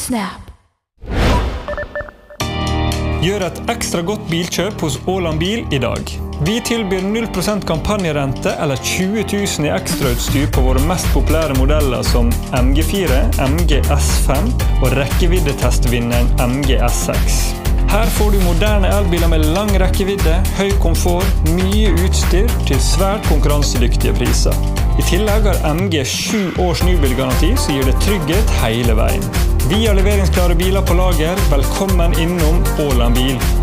Snap. Gjør et ekstra godt bilkjøp hos Åland Bil i dag. Vi tilbyr 0% kampanjerente eller 20 000 i ekstrautstyr på våre mest populære modeller som MG4, MG S5 og rekkeviddetestvinneren MG S6. Her får du moderne elbiler med lang rekkevidde, høy komfort, mye utstyr til svært konkurransedyktige priser. I tillegg har MG 7 års nybilgaranti, så gir det trygghet hele veien. Vi har leveringsklare biler på lager. Velkommen innom Åland Bil.